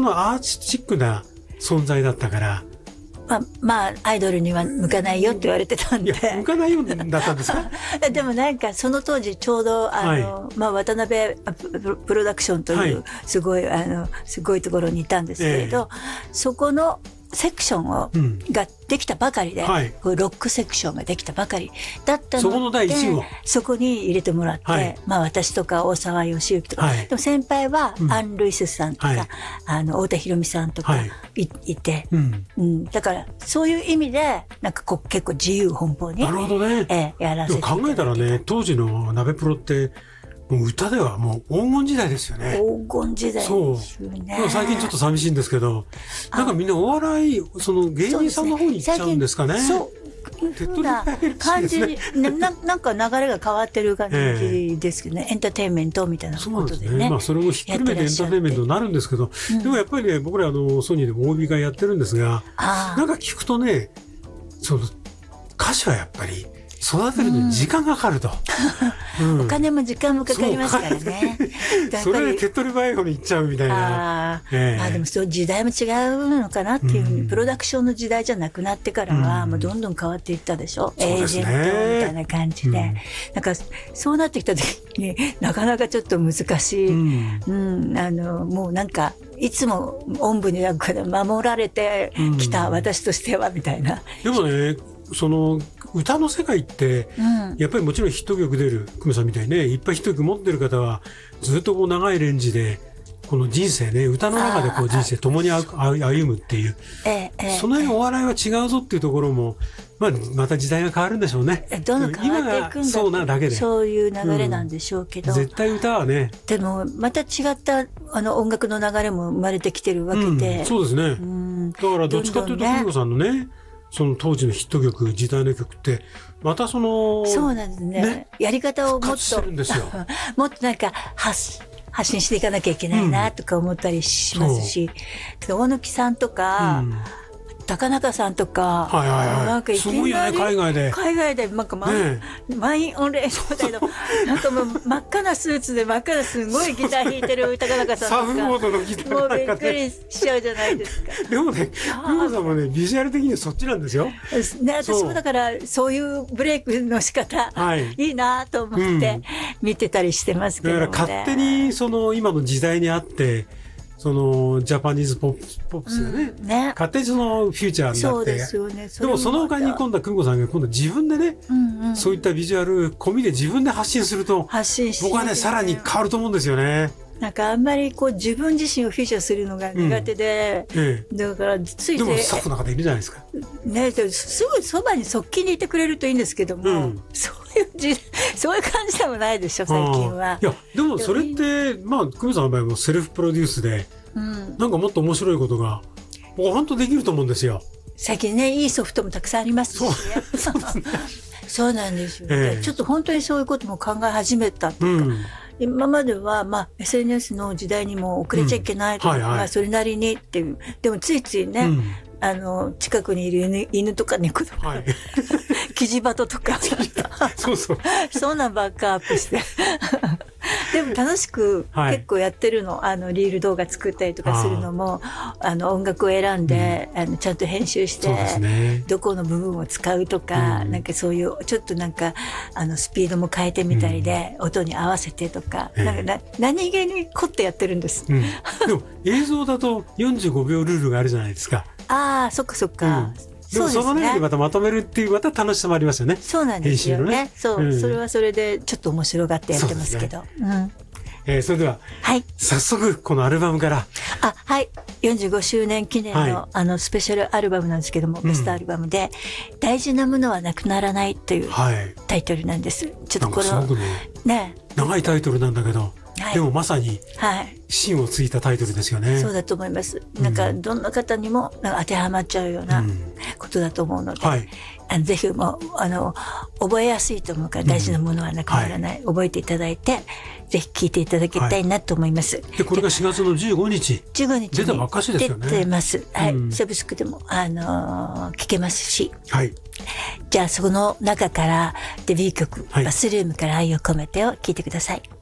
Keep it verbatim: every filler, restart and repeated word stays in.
そのアーティスチックな存在だったから。 まあ、まあ、アイドルには向かないよって言われてたんで。 いや、向かないようだったんですか？ でもなんか、その当時ちょうど、あの、はい、まあ、渡辺プロダクションという、すごい、はい、あの、すごいところにいたんですけれど、えー、そこの、セクションを、うん、ができたばかりで、はい、ロックセクションができたばかりだったので、 そこの第一号、 そこに入れてもらって、はい、まあ私とか大沢義之とか、はい、でも先輩は、うん、アン・ルイスさんとか、はい、あの太田裕美さんとか い,、はい、いて、うんうん、だからそういう意味でなんかこう結構自由奔放に、 なるほどね、 えー、やらせていただいて。 でも考えたらね、当時の鍋プロってもう歌ではもう黄金時代ですよね。 黄金時代ですよね。 そう。最近ちょっと寂しいんですけど、なんかみんなお笑い、その芸人さんの方に行っちゃうんですかね。 そう。手っ取り早い感じに、な、なんか流れが変わってる感じですけどね、えー、エンターテインメントみたいなことでね。そうですね。まあそれもひっくるめてエンターテインメントになるんですけど、うん、でもやっぱりね、僕らあのソニーでも オービー 会やってるんですが、なんか聞くとね、その歌詞はやっぱり育てるのに時間がかかると、うんうん、お金も時間もかかりますからね。 それで手っ取り早い方に行っちゃうみたいな。 あ、えー、まあでもそう時代も違うのかなっていうふうに、うん、プロダクションの時代じゃなくなってからは、うん、もうどんどん変わっていったでしょ、うん、エージェントみたいな感じで、うん、なんかそうなってきた時になかなかちょっと難しい、うんうん、あのもうなんかいつもおんぶに抱っこで守られてきた私としてはみたいな。 でもね、その歌の世界って、うん、やっぱりもちろんヒット曲出る久米さんみたいにね、いっぱいヒット曲持ってる方はずっとこう長いレンジでこの人生ね、歌の中でこう人生共に歩むっていう、ええ、その辺お笑いは違うぞっていうところも、まあ、また時代が変わるんでしょうね。 どんどん変わっていくんだそうなだけで、 そういう流れなんでしょうけど、 うん、絶対歌はね、 でもまた違ったあの音楽の流れも生まれてきてるわけで、 うん、そうですね、うん、だからどっちかというと久美子さんのね、その当時のヒット曲、時代の曲って、またその、 そうなんですね。ね、やり方をもっと、もっとなんか発、発信していかなきゃいけないなとか思ったりしますし、うん、大貫さんとか、うん、高中さんとか、 はいはいはい、なんかいきなりすごいよね、海外で。 海外で、なんか満、ね、満員御礼みたいな、なんかもう真っ赤なスーツで真っ赤なすごいギター弾いてる高中さんとか。 サーフモードのギターもうびっくりしちゃうじゃないですか。 でもね、久美子さんもね、ビジュアル的にはそっちなんですよ。 ね、私もだから、そういうブレイクの仕方、はい、いいなと思って見てたりしてますけどね。 だから勝手にその今の時代にあって、そのジャパニーズポップス、ポップスがね、うん、ね、勝手にそのフューチャーになって、そうですよね、でもその他に今度は久美子さんが今度自分でね、うんうん、そういったビジュアル込みで自分で発信すると、 発信して、 僕はね、さらに変わると思うんですよね。 なんかあんまりこう自分自身をフィーチャーするのが苦手で、うん、ええ、だからついてでもスタッフの方いるじゃないですか。 ね、すぐそばに側近にいてくれるといいんですけども、うん、そういうじそういう感じでもないでしょ最近は。 いやでもそれってまあ久美さんの場合もセルフプロデュースで、うん、なんかもっと面白いことが僕は本当できると思うんですよ。 最近ね、いいソフトもたくさんありますしね。そうですね。そうなんですよ、ね、ええ、ちょっと本当にそういうことも考え始めたっていうか、うん、今までは、まあ、エスエヌエス の時代にも遅れちゃいけないとか、うん、はいはい、それなりにっていう。でもついついね、うん、あの、近くにいる犬、犬とか猫とか、はい、キジバトとか、 そうそう。 そんなんばっかアップして。でも楽しく結構やってるの、はい、あのリール動画作ったりとかするのも、あの音楽を選んで、うん、あのちゃんと編集して、ね、どこの部分を使うとか、うん、なんかそういうちょっとなんかあのスピードも変えてみたりで、うん、音に合わせてとか、なんかな何気に凝ってやってるんです、うん、 でも映像だとよんじゅうごびょうルールがあるじゃないですか。 ああ、そっかそっか、うん、 でもその中でまたまとめるっていうまた楽しさもありますよね。 そうなんですよね。そう、うん、それはそれでちょっと面白がってやってますけど。そ、ね、うん、 えー、それでは、はい、早速このアルバムから。 あ、はい。よんじゅうごしゅうねん記念の、はい、あのスペシャルアルバムなんですけども、ベストアルバムで、うん、大事なものはなくならないというタイトルなんです。はい、ちょっとこれね、ね、長いタイトルなんだけど。はい、でもまさに芯をついたタイトルですよね。 そうだと思います。なんかどんな方にもなんか当てはまっちゃうようなことだと思うので、うん、はい、あのぜひもうあの覚えやすいと思うから大事なものはなくならない、うん、はい、覚えていただいてぜひ聴いていただきたいなと思います。はい、 でこれがしがつのじゅうごにち、 じゅうごにち出たばっかしですよね。 出てます。はい、うん、サブスクでもあのー、聴けますし、はい、じゃあその中からデビュー曲、はい、バスルームから愛を込めてを聴いてください。